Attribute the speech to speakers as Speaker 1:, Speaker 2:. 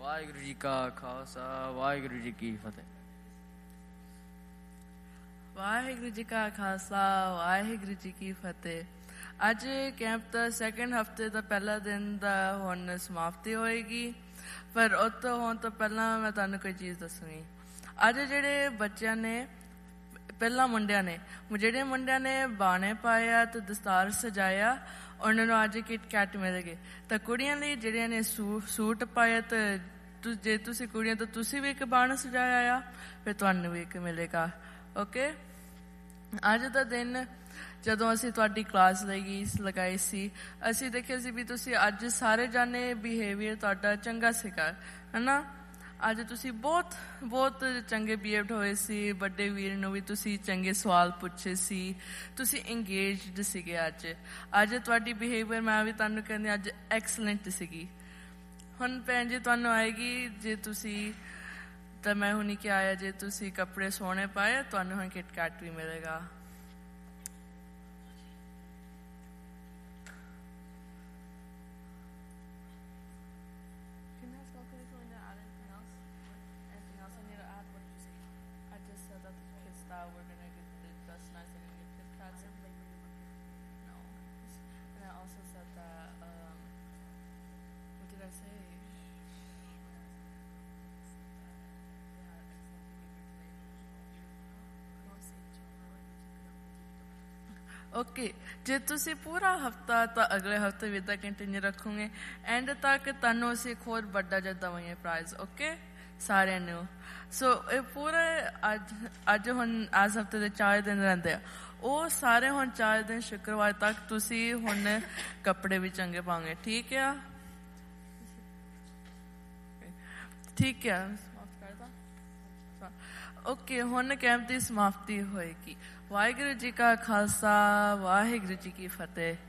Speaker 1: ਵਾਹਿਗੁਰੂ ਜੀ ਕਾ ਖਾਲਸਾ ਵਾਹਿਗੁਰੂ ਜੀ ਕੀ ਫਤਿਹ।
Speaker 2: ਵਾਹਿਗੁਰੂ ਜੀ ਕਾ ਖਾਲਸਾ ਵਾਹਿਗੁਰੂ ਜੀ ਕੀ ਫਤਿਹ। ਅੱਜ ਕੈਂਪ ਦਾ ਸੈਕਿੰਡ ਹਫਤੇ ਦਾ ਪਹਿਲਾ ਦਿਨ ਦਾ ਹੁਣ ਸਮਾਪਤੀ ਹੋਏਗੀ, ਪਰ ਉਹ ਤੋਂ ਹੋਣ ਤੋਂ ਪਹਿਲਾਂ ਮੈਂ ਤੁਹਾਨੂੰ ਕੋਈ ਚੀਜ਼ ਦੱਸੂੰਗੀ। ਅੱਜ ਜਿਹੜੇ ਬੱਚਿਆਂ ਨੇ ਪਹਿਲਾਂ ਮੁੰਡਿਆਂ ਨੇ ਬਾਣੇ ਪਾਏ ਆ ਤੇ ਦਸਤਾਰ ਸਜਾਇਆ, ਉਹਨਾਂ ਨੂੰ ਅੱਜ ਕਿਟ ਕੈਟ ਮਿਲੇਗੀ। ਤਾਂ ਕੁੜੀਆਂ ਲਈ ਜਿਹੜੀਆਂ ਨੇ ਸੂਟ ਪਾਇਆ, ਤੇ ਜੇ ਤੁਸੀਂ ਕੁੜੀਆਂ ਤਾਂ ਤੁਸੀਂ ਵੀ ਇੱਕ ਬਾਣਾ ਸਜਾਇਆ ਆ, ਫਿਰ ਤੁਹਾਨੂੰ ਵੀ ਇੱਕ ਮਿਲੇਗਾ। ਓਕੇ, ਅੱਜ ਦਾ ਦਿਨ ਜਦੋਂ ਅਸੀਂ ਤੁਹਾਡੀ ਕਲਾਸ ਲਗਾਈ ਸੀ, ਅਸੀਂ ਦੇਖਿਆ ਸੀ ਵੀ ਤੁਸੀਂ ਅੱਜ ਸਾਰੇ ਜਾਣੇ ਬਿਹੇਵੀਅਰ ਤੁਹਾਡਾ ਚੰਗਾ ਸੀਗਾ, ਹੈ ਨਾ। ਅੱਜ ਤੁਸੀਂ ਬਹੁਤ ਚੰਗੇ ਬਿਹੇਵਡ ਹੋਏ ਸੀ। ਵੱਡੇ ਵੀਰ ਨੂੰ ਵੀ ਤੁਸੀਂ ਚੰਗੇ ਸਵਾਲ ਪੁੱਛੇ ਸੀ, ਤੁਸੀਂ ਇੰਗੇਜਡ ਸੀਗੇ। ਅੱਜ ਤੁਹਾਡੀ ਬਿਹੇਵੀਅਰ ਮੈਂ ਵੀ ਤੁਹਾਨੂੰ ਕਹਿੰਦੀ ਅੱਜ ਐਕਸਲੈਂਟ ਸੀਗੀ। ਹੁਣ ਭੈਣ ਜੀ ਤੁਹਾਨੂੰ ਆਏਗੀ, ਜੇ ਤੁਸੀਂ ਤਾਂ ਮੈਂ ਹੁਣੀ ਕਿਹਾ ਆਇਆ, ਜੇ ਤੁਸੀਂ ਕੱਪੜੇ ਸੋਹਣੇ ਪਾਏ ਤੁਹਾਨੂੰ ਹੁਣ ਕਿਟ ਕੈਟ ਵੀ ਮਿਲੇਗਾ। ਓਕੇ, ਜੇ ਤੁਸੀਂ ਪੂਰਾ ਹਫਤਾ ਤਾਂ ਅਗਲੇ ਹਫਤੇ ਵੀ ਤਾਂ ਕੰਟੀਨਿਊ ਰੱਖੋਗੇ, ਐਂਡ ਤੱਕ ਤੁਹਾਨੂੰ ਅਸੀਂ ਇੱਕ ਹੋਰ ਵੱਡਾ ਜਿਹਾ ਦੇਵਾਂਗੇ ਪ੍ਰਾਈਜ਼। ਓਕੇ ਸਾਰਿਆਂ ਨੂੰ। ਸੋ ਇਹ ਪੂਰੇ ਅੱਜ ਹੁਣ ਇਸ ਹਫਤੇ ਦੇ 4 ਦਿਨ ਰਹਿੰਦੇ ਆ, ਉਹ ਸਾਰੇ ਹੁਣ 4 ਦਿਨ ਸ਼ੁੱਕਰਵਾਰ ਤੱਕ ਤੁਸੀਂ ਹੁਣ ਕੱਪੜੇ ਵੀ ਚੰਗੇ ਪਾਓਗੇ। ਠੀਕ ਆ, ਠੀਕ ਆ। ਓਕੇ, ਹੁਣ ਕੈਂਪ ਦੀ ਸਮਾਪਤੀ ਹੋਏਗੀ। ਵਾਹਿਗੁਰੂ ਜੀ ਕਾ ਖਾਲਸਾ ਵਾਹਿਗੁਰੂ ਜੀ ਕੀ ਫਤਿਹ।